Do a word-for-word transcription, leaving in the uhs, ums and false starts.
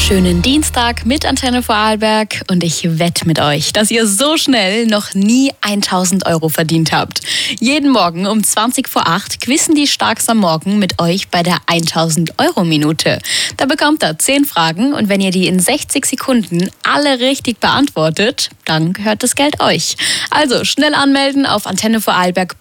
wunderschönen Dienstag mit Antenne Vorarlberg und ich wette mit euch, dass ihr so schnell noch nie tausend Euro verdient habt. Jeden Morgen um zwanzig vor acht quizzen die Starks am Morgen mit euch bei der tausend Euro Minute. Da bekommt ihr zehn Fragen und wenn ihr die in sechzig Sekunden alle richtig beantwortet, dann gehört das Geld euch. Also schnell anmelden auf antennevorarlberg